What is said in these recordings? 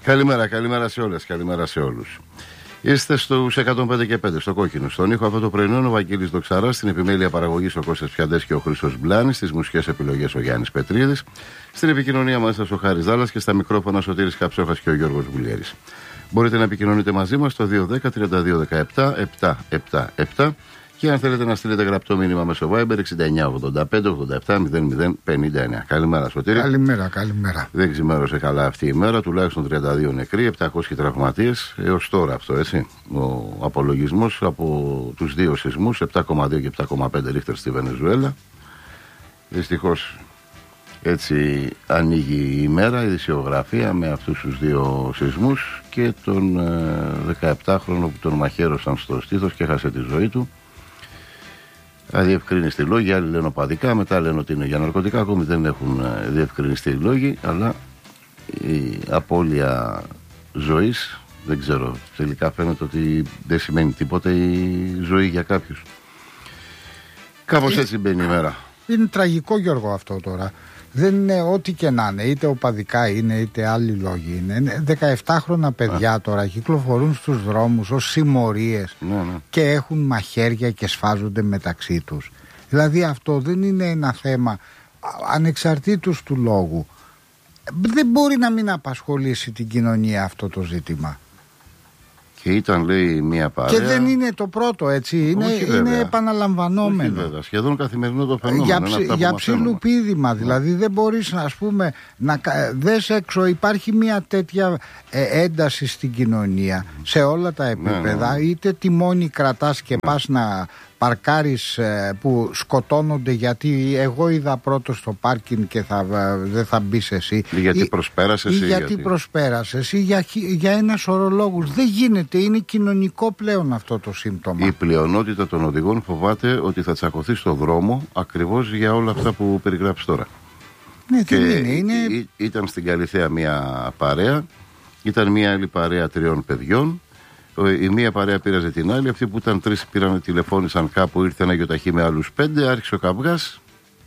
Καλημέρα σε όλες, καλημέρα σε όλους. Είστε στους 105 και 5, στο κόκκινο. Στον ήχο αυτό το πρωινό ο Βαγγέλης Δοξαράς, στην επιμέλεια παραγωγής ο Κώστας Πιαντές και ο Χρήστος Μπλάνης, στις μουσικές επιλογές ο Γιάννης Πετρίδης, στην επικοινωνία μας ο Χάρης Δάλλας και στα μικρόφωνα Σωτήρης Καψόχας και ο Γιώργος Βουλιέρης. Μπορείτε να επικοινωνείτε μαζί μας στο 210-3217-777 και αν θέλετε να στείλετε γραπτό μήνυμα μέσω Viber 6985-87-00-59. Καλημέρα Σωτήρη. Καλημέρα. Δεν ξημέρωσε καλά αυτή η μέρα, τουλάχιστον 32 νεκροί, 700 τραυματίες έως τώρα αυτό, έτσι. Ο απολογισμός από τους δύο σεισμούς, 7,2 και 7,5 ρίχτερ στη Βενεζουέλα. Δυστυχώς έτσι ανοίγει η μέρα, η ειδησιογραφία με αυτούς τους δύο σεισμούς και τον 17χρονο που τον μαχαίρωσαν στο στήθος και έχασε τη ζωή του. Αδιευκρινιστεί λόγοι, άλλοι λένε οπαδικά, μετά λένε ότι είναι για ναρκωτικά, ακόμη δεν έχουν διευκρινιστεί λόγοι, αλλά η απώλεια ζωής, δεν ξέρω, τελικά φαίνεται ότι δεν σημαίνει τίποτα η ζωή για κάποιους. Κάπως έτσι μπαίνει η μέρα. Είναι τραγικό, Γιώργο, αυτό τώρα. Δεν είναι ό,τι και να είναι, είτε οπαδικά είναι, είτε άλλοι λόγοι είναι. 17χρονα παιδιά τώρα κυκλοφορούν στους δρόμους ως συμμορίες και έχουν μαχαίρια και σφάζονται μεταξύ τους. Δηλαδή αυτό δεν είναι ένα θέμα ανεξαρτήτως του λόγου. Δεν μπορεί να μην απασχολήσει την κοινωνία αυτό το ζήτημα. Και ήταν, λέει, μία παρέα. Και δεν είναι το πρώτο, έτσι. Είναι επαναλαμβανόμενο. Όχι, βέβαια. Σχεδόν καθημερινό το φαινόμενο. Για ψήλου πήδημα. Δηλαδή δεν μπορείς, ας πούμε, να δες έξω. Υπάρχει μία τέτοια ένταση στην κοινωνία σε όλα τα επίπεδα. Είτε τιμόνι κρατάς και πας να παρκάρεις που σκοτώνονται γιατί εγώ είδα πρώτο στο πάρκινγκ και δεν θα μπεις εσύ. Ή γιατί προσπέρασες. Ή γιατί προσπέρασες. Ή για ένα σωρό λόγους. Δεν γίνεται. Είναι κοινωνικό πλέον αυτό το σύμπτωμα. Η πλειονότητα των οδηγών φοβάται ότι θα τσακωθεί στο δρόμο ακριβώς για όλα αυτά που περιγράψεις τώρα. Ναι, και είναι. Ήταν στην Καλιθέα μια παρέα. Ήταν μια άλλη παρέα 3 παιδιών. Η μία παρέα πήραζε την άλλη. Αυτοί που ήταν 3 πήραν, τηλεφώνησαν κάπου, ήρθε ένα γιοταχή με άλλους 5. Άρχισε ο καυγάς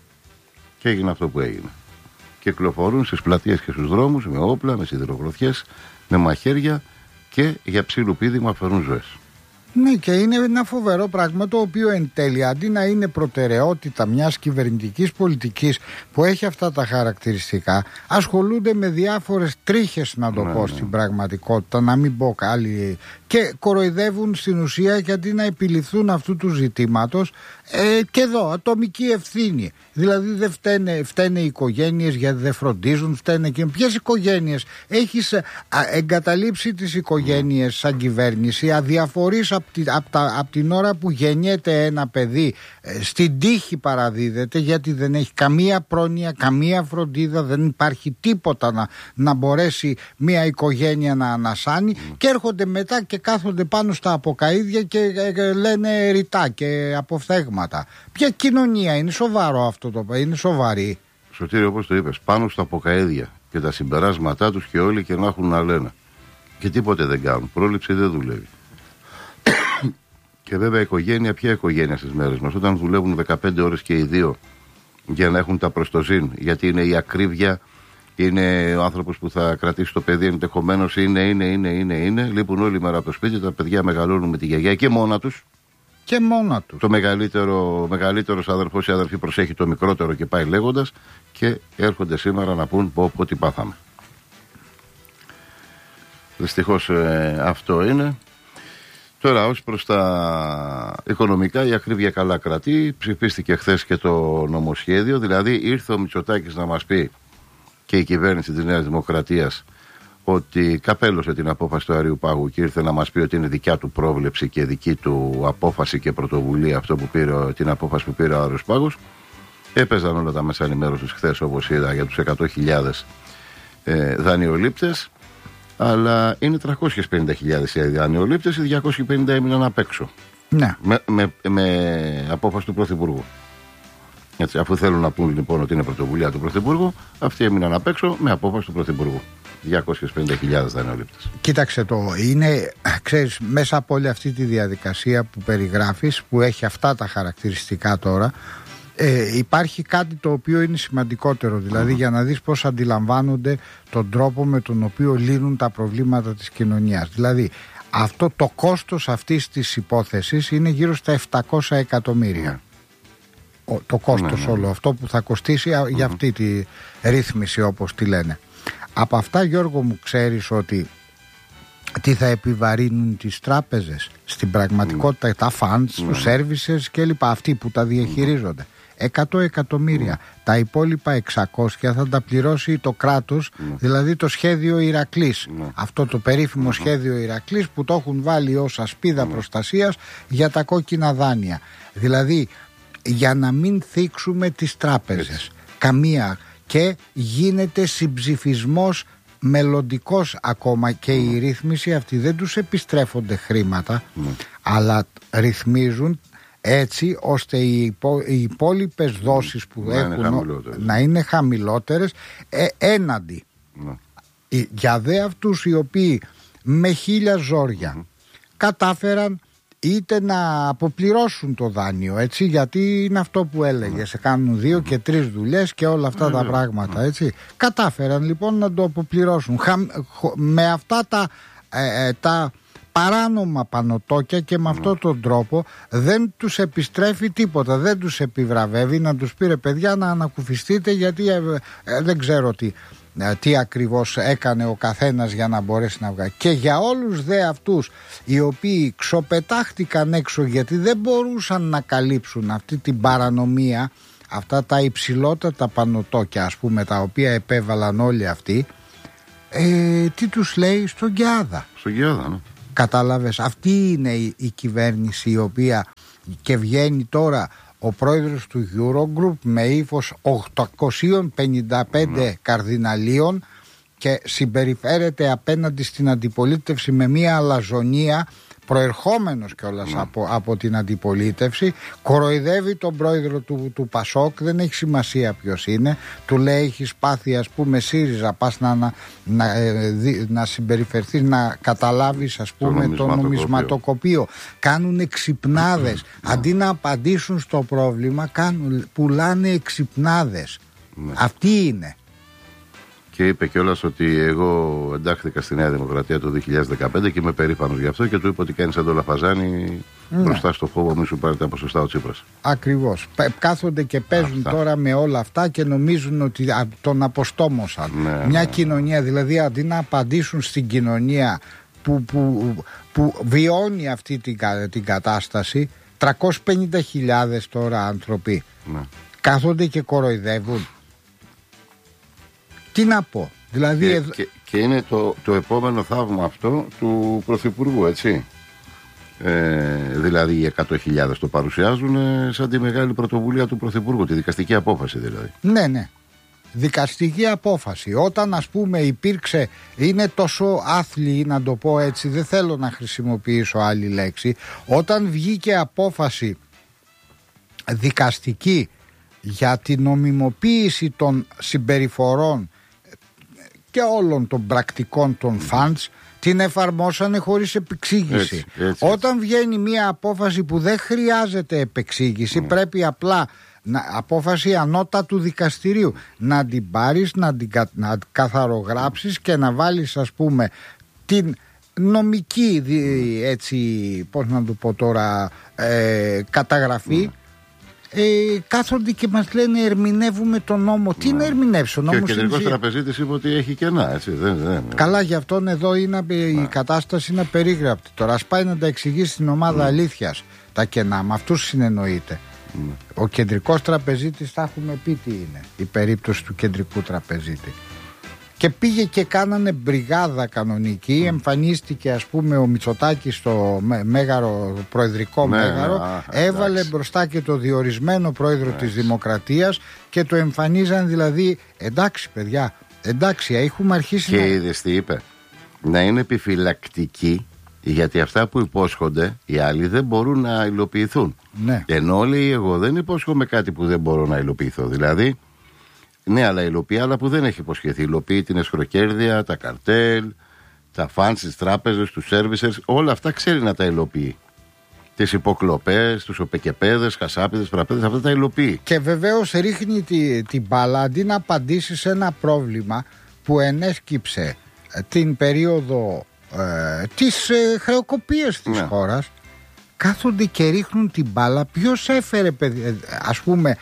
και έγινε αυτό που έγινε. Κυκλοφορούν στις πλατείες και στους δρόμους με όπλα, με σιδηρογροθιές, με μαχαίρια και για ψήλου πήδημα φέρουν ζωές. Ναι, και είναι ένα φοβερό πράγμα το οποίο εν τέλει αντί να είναι προτεραιότητα μιας κυβερνητικής πολιτικής που έχει αυτά τα χαρακτηριστικά, ασχολούνται με διάφορες τρίχες, να το πω στην πραγματικότητα, να μην πω άλλοι, και κοροϊδεύουν στην ουσία γιατί να επιληφθούν αυτού του ζητήματος. Και εδώ ατομική ευθύνη. Δηλαδή δεν φταίνε οι οικογένειες γιατί δεν φροντίζουν, φταίνε και ποιες οικογένειες. Έχεις εγκαταλείψει τις οικογένειες σαν κυβέρνηση, αδιαφορείς από την ώρα που γεννιέται ένα παιδί, στην τύχη παραδίδεται γιατί δεν έχει καμία πρόνοια, καμία φροντίδα, δεν υπάρχει τίποτα να μπορέσει μια οικογένεια να ανασάνει και έρχονται μετά και κάθονται πάνω στα αποκαΐδια και λένε ρητά και αποφθέγματα. Ποια κοινωνία είναι? Σοβαρό αυτό το είναι σοβαρή. Σωτήρη, όπως το είπες, πάνω στα αποκαΐδια και τα συμπεράσματά τους και όλοι και να έχουν να λένε. Και τίποτε δεν κάνουν. Πρόληψη δεν δουλεύει. Και βέβαια οικογένεια, ποια οικογένεια στις μέρες μας? Όταν δουλεύουν 15 ώρες και οι δύο για να έχουν τα προστοζήν, γιατί είναι η ακρίβεια, είναι ο άνθρωπος που θα κρατήσει το παιδί, ενδεχομένως είναι. Λείπουν όλη μέρα από το σπίτι, τα παιδιά μεγαλώνουν με τη γιαγιά και μόνα τους. Το μεγαλύτερος αδερφός ή αδερφή προσέχει το μικρότερο και πάει λέγοντας, και έρχονται σήμερα να πούν πω τι πάθαμε. Δυστυχώς αυτό είναι. Τώρα, ως προς τα οικονομικά, η ακρίβεια καλά κρατεί. Ψηφίστηκε χθες και το νομοσχέδιο. Δηλαδή ήρθε ο Μητσοτάκης να μας πει, και η κυβέρνηση της Νέας Δημοκρατίας, ότι καπέλωσε την απόφαση του Αριού Πάγου και ήρθε να μας πει ότι είναι δικιά του πρόβλεψη και δική του απόφαση και πρωτοβουλία αυτό που πήρε, την απόφαση που πήρε ο Άριος Πάγος. Έπαιζαν όλα τα μέσα ενημέρωσης χθες, όπως είδα, για τους 100.000 δανειολήπτες, αλλά είναι 350.000 οι δανειολήπτες, οι 250 έμειναν απ' έξω. Ναι. Με απόφαση του Πρωθυπουργού. Έτσι, αφού θέλουν να πούν λοιπόν ότι είναι πρωτοβουλία του Πρωθυπουργού, αυτοί έμειναν απ' έξω με απόφαση του Πρωθυπουργού. 250.000 δανειολήπτες. Κοίταξε είναι, ξέρεις, μέσα από όλη αυτή τη διαδικασία που περιγράφεις, που έχει αυτά τα χαρακτηριστικά τώρα, Υπάρχει κάτι το οποίο είναι σημαντικότερο, δηλαδή για να δεις πώς αντιλαμβάνονται τον τρόπο με τον οποίο λύνουν τα προβλήματα της κοινωνίας. Δηλαδή αυτό το κόστος αυτής της υπόθεσης είναι γύρω στα 700 εκατομμύρια. Το κόστος όλο αυτό που θα κοστίσει για αυτή τη ρύθμιση, όπως τη λένε. Από αυτά, Γιώργο μου, ξέρεις ότι τι θα επιβαρύνουν τις τράπεζες στην πραγματικότητα, τα funds, τους services κλπ, αυτοί που τα διαχειρίζονται? 100 εκατομμύρια. Τα υπόλοιπα 600 θα τα πληρώσει το κράτος, δηλαδή το σχέδιο Ηρακλής. Αυτό το περίφημο σχέδιο Ηρακλής που το έχουν βάλει ως ασπίδα προστασίας για τα κόκκινα δάνεια. Δηλαδή για να μην θίξουμε τις τράπεζες. Καμία. Και γίνεται συμψηφισμός μελλοντικός ακόμα, και η ρύθμιση αυτή δεν τους επιστρέφονται χρήματα, αλλά ρυθμίζουν έτσι ώστε οι υπόλοιπες δόσεις που έχουν να είναι χαμηλότερες έναντι. Για δε αυτούς οι οποίοι με 1000 ζόρια κατάφεραν είτε να αποπληρώσουν το δάνειο, έτσι, γιατί είναι αυτό που έλεγε, σε κάνουν 2 και 3 δουλειές και όλα αυτά τα πράγματα, έτσι. Κατάφεραν λοιπόν να το αποπληρώσουν με αυτά τα παράνομα πανωτόκια, και με αυτόν τον τρόπο δεν τους επιστρέφει τίποτα, δεν τους επιβραβεύει. Να τους πήρε, παιδιά, να ανακουφιστείτε, γιατί δεν ξέρω τι ακριβώς έκανε ο καθένας για να μπορέσει να βγάλει. Και για όλους δε αυτούς οι οποίοι ξοπετάχτηκαν έξω γιατί δεν μπορούσαν να καλύψουν αυτή την παρανομία, αυτά τα υψηλότατα πανωτόκια, ας πούμε, τα οποία επέβαλαν όλοι αυτοί, τι τους λέει? Στον Γκιάδα. Στον Γκιάδα, ναι. Κατάλαβες, αυτή είναι η κυβέρνηση η οποία, και βγαίνει τώρα ο πρόεδρος του Eurogroup με ύφος 855 καρδιναλίων και συμπεριφέρεται απέναντι στην αντιπολίτευση με μια αλαζονία, προερχόμενος κιόλας από την αντιπολίτευση. Κοροϊδεύει τον πρόεδρο του Πασόκ, δεν έχει σημασία ποιος είναι, του λέει έχεις πάθει, ας πούμε, ΣΥΡΙΖΑ, πας να συμπεριφερθείς, να καταλάβεις, ας πούμε, το νομισματοκοπείο. Κάνουν εξυπνάδες, αντί να απαντήσουν στο πρόβλημα πουλάνε εξυπνάδες. Αυτή είναι. Και είπε κιόλας ότι εγώ εντάχθηκα στη Νέα Δημοκρατία το 2015 και είμαι περήφανος γι' αυτό, και του είπε ότι κάνει σαν το Λαφαζάνι μπροστά στο φόβο, μη σου πάρει τα ποσοστά ο Τσίπρας. Ακριβώς. Κάθονται και παίζουν τώρα με όλα αυτά και νομίζουν ότι τον αποστόμωσαν. Μια κοινωνία, δηλαδή, αντί να απαντήσουν στην κοινωνία που βιώνει αυτή την κατάσταση, 350.000 τώρα άνθρωποι κάθονται και κοροϊδεύουν. Τι να πω, δηλαδή και είναι το επόμενο θαύμα αυτό του Πρωθυπουργού, έτσι. Δηλαδή οι 100.000 το παρουσιάζουν σαν τη μεγάλη πρωτοβουλία του Πρωθυπουργού, τη δικαστική απόφαση δηλαδή. Ναι, δικαστική απόφαση. Όταν, ας πούμε, υπήρξε, είναι τόσο άθλιοι, να το πω έτσι, δεν θέλω να χρησιμοποιήσω άλλη λέξη, όταν βγήκε απόφαση δικαστική για την νομιμοποίηση των συμπεριφορών και όλων των πρακτικών των funds, την εφαρμόσανε χωρίς επεξήγηση. Έτσι. Όταν βγαίνει μια απόφαση που δεν χρειάζεται επεξήγηση, πρέπει απλά απόφαση ανώτατου δικαστηρίου να την πάρεις, να καθαρογράψεις και να βάλεις, ας πούμε, την νομική, έτσι, πώς να το πω τώρα, καταγραφή. Κάθονται και μας λένε ερμηνεύουμε τον νόμο. Τι να ερμηνεύσει ο νόμος? Και ο κεντρικός τραπεζίτης είπε ότι έχει κενά, έτσι. Καλά, γι' αυτόν εδώ είναι, η κατάσταση είναι απερίγραπτη. Τώρα ας πάει να τα εξηγήσει στην ομάδα αλήθειας τα κενά. Με αυτούς συνεννοείται. Ο κεντρικός τραπεζίτης, θα έχουμε πει τι είναι η περίπτωση του κεντρικού τραπεζίτη. Και πήγε και κάνανε μπριγάδα κανονική. Εμφανίστηκε, ας πούμε, ο Μητσοτάκης στο προεδρικό μέγαρο, έβαλε μπροστά και το διορισμένο πρόεδρο της Δημοκρατίας και το εμφανίζαν, δηλαδή, εντάξει παιδιά, εντάξει, έχουμε αρχίσει. Και είδες τι είπε? Να είναι επιφυλακτικοί, γιατί αυτά που υπόσχονται οι άλλοι δεν μπορούν να υλοποιηθούν. Ενώ λέει, εγώ δεν υπόσχομαι κάτι που δεν μπορώ να υλοποιηθώ. Δηλαδή, ναι, αλλά υλοποιεί άλλα που δεν έχει υποσχεθεί. Υλοποιεί την εσχροκέρδεια, τα καρτέλ, τα funds, τις τράπεζες, τους services, όλα αυτά ξέρει να τα υλοποιεί. τις υποκλοπές, τους οπεκεπέδες, χασάπιδες, φραπέδες, αυτά τα υλοποιεί. Και βεβαίως ρίχνει την μπάλα αντί να απαντήσει σε ένα πρόβλημα που ενέσκυψε την περίοδο της χρεοκοπίας της χώρας. Κάθονται και ρίχνουν την μπάλα. Ποιος έφερε, ας πούμε,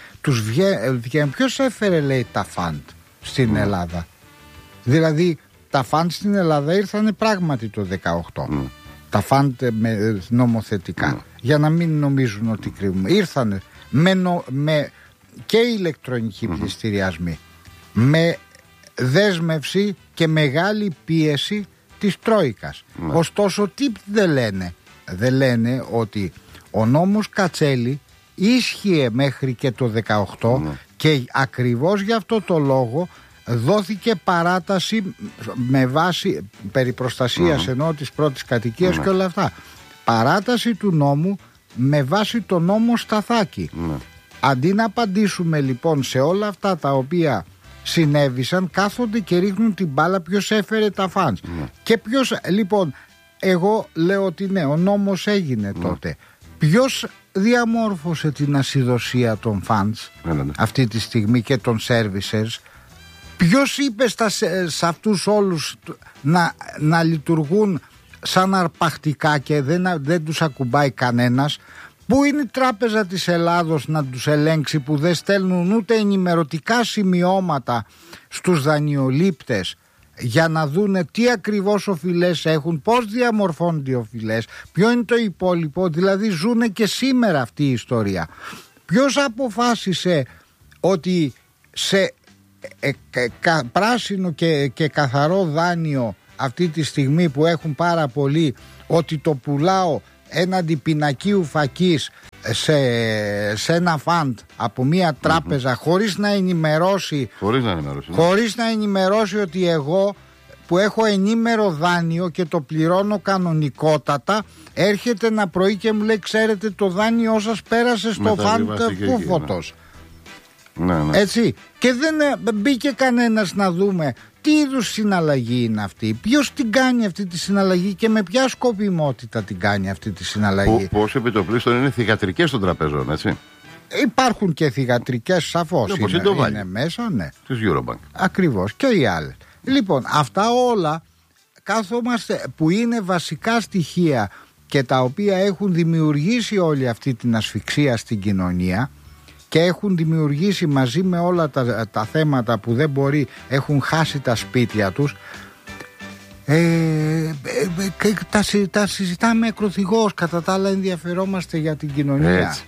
ποιος έφερε, λέει, τα φαντ στην Ελλάδα. Δηλαδή τα φαντ στην Ελλάδα ήρθανε πράγματι το 18. Τα φαντ νομοθετικά. Για να μην νομίζουν ότι κρύβουμε. Ήρθανε με και ηλεκτρονικοί πληστηριασμοί, με δέσμευση και μεγάλη πίεση της Τρόικας. Ωστόσο τι δεν λένε? Δεν λένε ότι ο νόμος Κατσέλη ίσχυε μέχρι και το 18 και ακριβώς για αυτό το λόγο δόθηκε παράταση με βάση περί προστασίας ενώ της πρώτης κατοικίας και όλα αυτά. Παράταση του νόμου με βάση το νόμο Σταθάκη. Αντί να απαντήσουμε λοιπόν σε όλα αυτά τα οποία συνέβησαν, κάθονται και ρίχνουν την μπάλα ποιος έφερε τα φαντς. Και ποιος, λοιπόν, εγώ λέω ότι ναι, ο νόμος έγινε τότε. Ποιος διαμόρφωσε την ασυδοσία των φαντς αυτή τη στιγμή και των services? Ποιος είπε σε αυτούς όλους να λειτουργούν σαν αρπακτικά και δεν τους ακουμπάει κανένας? Πού είναι η Τράπεζα της Ελλάδος να τους ελέγξει, που δεν στέλνουν ούτε ενημερωτικά σημειώματα στους δανειολήπτες για να δούνε τι ακριβώς οφειλές έχουν, πώς διαμορφώνονται οι οφειλές, ποιο είναι το υπόλοιπο? Δηλαδή ζούνε και σήμερα αυτή η ιστορία. Ποιος αποφάσισε ότι σε πράσινο και καθαρό δάνειο αυτή τη στιγμή που έχουν πάρα πολύ, ότι το πουλάω έναντι πινακίου φακής σε ένα φαντ από μια τράπεζα χωρίς να ενημερώσει ότι εγώ που έχω ενήμερο δάνειο και το πληρώνω κανονικότατα, έρχεται ένα πρωί και μου λέει, ξέρετε, το δάνειό σας πέρασε στο φαντ Κούφωτος. Έτσι, και δεν μπήκε κανένας να δούμε τι είδους συναλλαγή είναι αυτή, ποιος την κάνει αυτή τη συναλλαγή και με ποια σκοπιμότητα την κάνει αυτή τη συναλλαγή. Πώς επιτοπλίστων είναι θυγατρικές των τραπεζών, έτσι? Υπάρχουν και θυγατρικές, σαφώς είναι μέσα, ναι. Της Eurobank. Ακριβώς, και οι άλλες. Λοιπόν, αυτά όλα κάθομαστε, που είναι βασικά στοιχεία και τα οποία έχουν δημιουργήσει όλη αυτή την ασφυξία στην κοινωνία και έχουν δημιουργήσει μαζί με όλα τα θέματα που δεν μπορεί, έχουν χάσει τα σπίτια τους. Τα συζητάμε ακροθυγώς, κατά τα άλλα ενδιαφερόμαστε για την κοινωνία. Έτσι.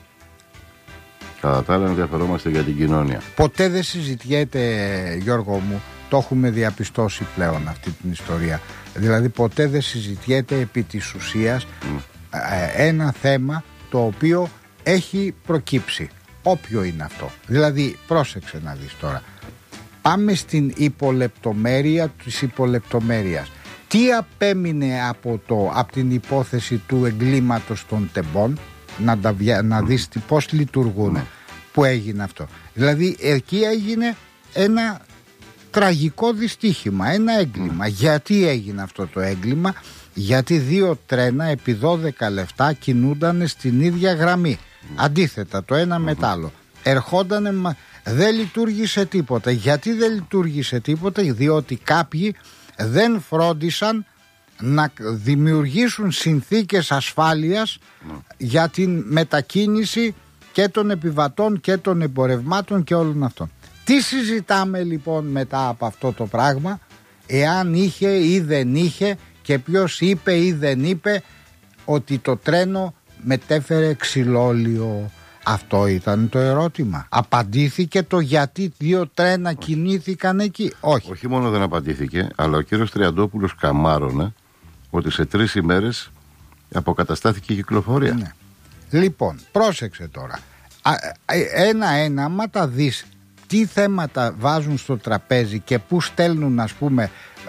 Κατά τα άλλα ενδιαφερόμαστε για την κοινωνία. Ποτέ δεν συζητιέται, Γιώργο μου, το έχουμε διαπιστώσει πλέον αυτή την ιστορία. Δηλαδή ποτέ δεν συζητιέται επί της ουσίας ένα θέμα το οποίο έχει προκύψει. Όποιο είναι αυτό. Δηλαδή πρόσεξε να δεις τώρα. Πάμε στην υπολεπτομέρεια της υπολεπτομέρειας. Τι απέμεινε από την υπόθεση του εγκλήματος των τεμπών, να δεις πώς λειτουργούν, που έγινε αυτό. Δηλαδή εκεί έγινε ένα τραγικό δυστύχημα, ένα έγκλημα. Γιατί έγινε αυτό το έγκλημα? Γιατί 2 τρένα επί 12 λεπτά κινούνταν στην ίδια γραμμή, αντίθετα το ένα με το άλλο. Ερχόντανε, δεν λειτουργήσε τίποτα. Γιατί δεν λειτουργήσε τίποτα? Διότι κάποιοι δεν φρόντισαν να δημιουργήσουν συνθήκες ασφάλειας για την μετακίνηση και των επιβατών και των εμπορευμάτων και όλων αυτών. Τι συζητάμε λοιπόν μετά από αυτό το πράγμα? Εάν είχε ή δεν είχε, και ποιος είπε ή δεν είπε ότι το τρένο μετέφερε ξυλόλιο. Αυτό ήταν το ερώτημα. Απαντήθηκε το γιατί 2 τρένα κινήθηκαν εκεί? Όχι. Όχι μόνο δεν απαντήθηκε, αλλά ο κύριος Τριαντόπουλος καμάρωνε ότι σε 3 ημέρες αποκαταστάθηκε η κυκλοφορία. Ναι. Λοιπόν, πρόσεξε τώρα. Ένα-ένα, άμα τα δεις τι θέματα βάζουν στο τραπέζι και πού στέλνουν, ας πούμε,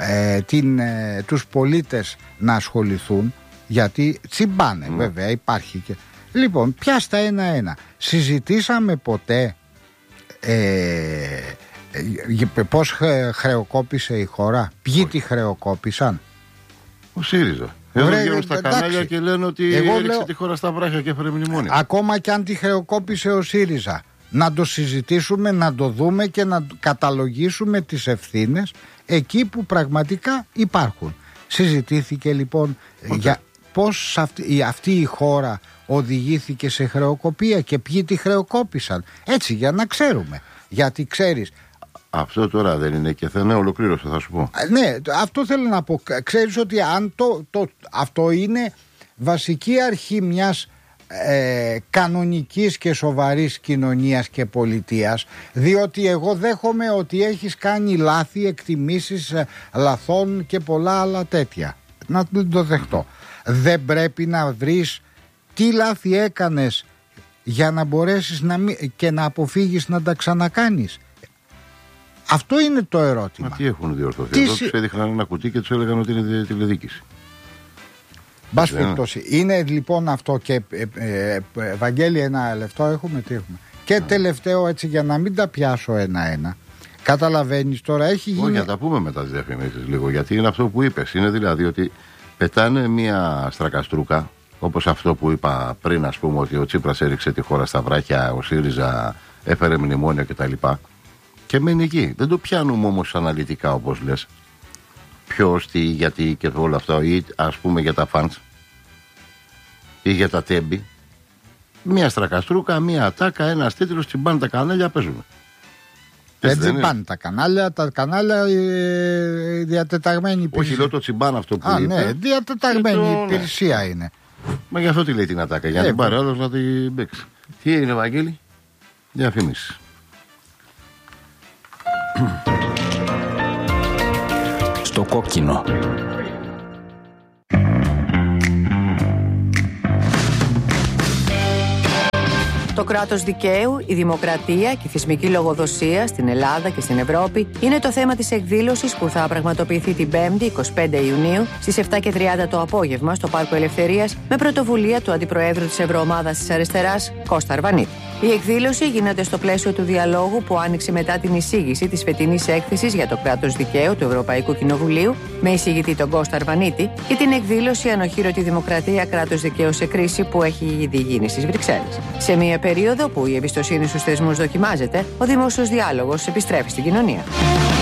τους πολίτες να ασχοληθούν, γιατί τσιμπάνε, βέβαια, υπάρχει και... Λοιπόν, πιάστα ένα-ένα. Συζητήσαμε ποτέ πώς χρεοκόπησε η χώρα? Ποιοι τη χρεοκόπησαν? Ο ΣΥΡΙΖΑ. Εδώ βγαίνουν στα κανάλια και λένε ότι έριξε τη χώρα στα βράχια και έφερε μνημόνιο. Ακόμα και αν τη χρεοκόπησε ο ΣΥΡΙΖΑ, να το συζητήσουμε, να το δούμε και να καταλογίσουμε τις ευθύνες εκεί που πραγματικά υπάρχουν. Συζητήθηκε λοιπόν για πώς αυτή η χώρα οδηγήθηκε σε χρεοκοπία και ποιοι τη χρεοκόπησαν. Έτσι, για να ξέρουμε. Γιατί ξέρεις, αυτό τώρα δεν είναι και θα ολοκλήρωσε, θα σου πω. Ναι, αυτό θέλω να πω. Ξέρεις ότι αν αυτό είναι βασική αρχή μιας κανονικής και σοβαρής κοινωνίας και πολιτείας, διότι εγώ δέχομαι ότι έχεις κάνει λάθη, εκτιμήσεις λαθών και πολλά άλλα τέτοια. Να το δεχτώ. Δεν πρέπει να βρεις τι λάθη έκανες για να μπορέσεις και να αποφύγεις να τα ξανακάνεις. Αυτό είναι το ερώτημα. Μα τι έχουν διορθωθεί? Εδώ τους έδειχναν ένα κουτί και τους έλεγαν ότι είναι τηλεδίκηση. Μπας περιπτώσει. Είναι λοιπόν αυτό και Βαγγέλη, ένα λεπτό έχουμε, τι έχουμε. Και τελευταίο, έτσι, για να μην τα πιάσω ένα-ένα. Καταλαβαίνεις τώρα, έχει γίνει. Όχι, να τα πούμε μετά τις διαφημίσεις λίγο, γιατί είναι αυτό που είπες. Είναι δηλαδή ότι πετάνε μια στρακαστρούκα, όπως αυτό που είπα πριν, ας πούμε, ότι ο Τσίπρας έριξε τη χώρα στα βράχια, ο ΣΥΡΙΖΑ έφερε μνημόνιο κτλ. Και μένει εκεί. Δεν το πιάνουμε όμως αναλυτικά, όπως λες. Ποιος, τι, γιατί και όλο αυτό, ή ας πούμε για τα φαντς ή για τα τέμπη. Μια στρακαστρούκα, μια ατάκα, ένας τίτλος, τσιμπάνε τα κανάλια, παίζουμε. Δεν τσιμπάνε τα κανάλια διατεταγμένη υπηρεσία. Όχι, λέω το τσιμπάνε αυτό που είπε. Ναι, διατεταγμένη υπηρεσία είναι. Μα γι' αυτό τη λέει την ατάκα, για να την πάρει άλλος να την παίξει. Τι έγινε, Βαγγέλη? Διαφήμιση. Στο κόκκινο. Το κράτος δικαίου, η δημοκρατία και η θεσμική λογοδοσία στην Ελλάδα και στην Ευρώπη είναι το θέμα της εκδήλωσης που θα πραγματοποιηθεί την 5η 25 Ιουνίου στις 7:30 το απόγευμα στο Πάρκο Ελευθερίας με πρωτοβουλία του Αντιπροέδρου της Ευρωομάδας της Αριστεράς, Κώστα Αρβανίτη. Η εκδήλωση γίνεται στο πλαίσιο του διαλόγου που άνοιξε μετά την εισήγηση της φετινής έκθεσης για το κράτος δικαίου του Ευρωπαϊκού Κοινοβουλίου με εισηγητή τον Κώστα Αρβανίτη και την εκδήλωση Ανοχήρωτη Δημοκρατία, κράτος δικαίου σε κρίση που έχει ήδη γίνει στις Βρυξέλλες. Σε μια περίοδο που η εμπιστοσύνη στους θεσμούς δοκιμάζεται, ο δημόσιος διάλογος επιστρέφει στην κοινωνία.